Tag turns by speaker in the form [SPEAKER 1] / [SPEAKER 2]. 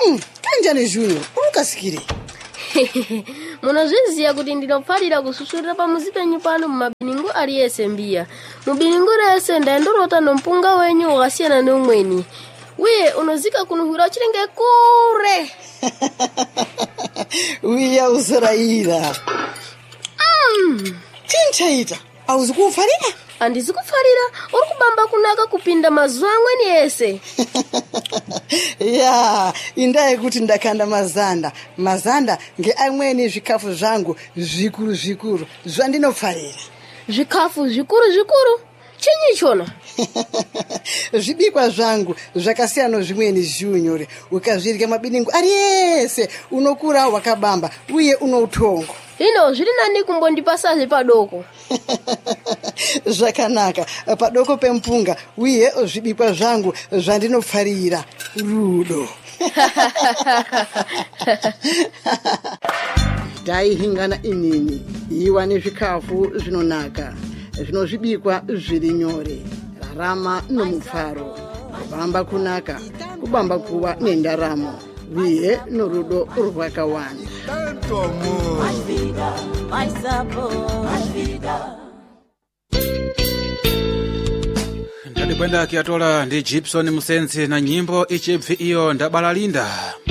[SPEAKER 1] Kanjani Junior, ukasikire.
[SPEAKER 2] Munozviziya kuti ndinofarira kususurira pamuzi penyu pano mumabiningu aliyese mbiya. Mubiningu rese ndaindorota nompunga wenyu wakasiyana neumweni. Uye unozika kunuhura chirenge kure.
[SPEAKER 1] Uya usaraira. Chinchaita, auzi kufarira?
[SPEAKER 2] Andizi kufarira, uri kubamba kunaka kupinda mazuva amweni ese.
[SPEAKER 1] Ya, indaye kuti ndakanda mazanda ngeamweni zvikafu zvangu zvikuru zvandinofarira.
[SPEAKER 2] Zvikafu zvikuru? Chinyi chona?
[SPEAKER 1] Zvibikwa zvangu zvakasiyana zvimweni Junior, ukazvirya mabiningu ariyese unokura wakabamba uye unoutongo.
[SPEAKER 2] Hino zviri nani kumbondipasa padoko.
[SPEAKER 1] Zvakanaka, padoko pempunga uye zvibikwa zvangu zvandinofarira rudo. Taihingana inini iwa nezvikafu zvinonaka zvinozvibikwa zviri nyore, rarama nomufaro, kubamba kunaka, kubamba kuwa nendaramo uye norudo rwakawanda.
[SPEAKER 3] Ndadikwenda kiatola ndi Gibson Musenzi na nyimbo ichibvi iyo ndabalalinda.